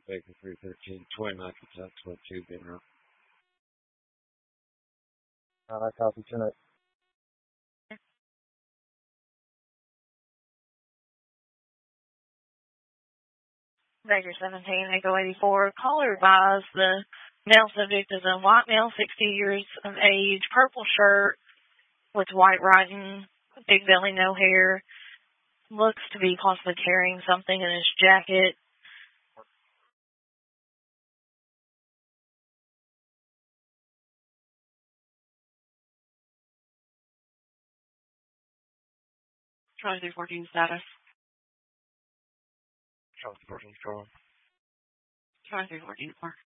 Baker 313, 29 Kentucky, 22, Binner. I copy tonight. Baker 17, Echo 84. Caller advised the male subject is a white male, 60 years of age, purple shirt with white writing, big belly, no hair. Looks to be possibly carrying something in his jacket. Charlie 314 status. Charlie 314, strong. Charlie 314,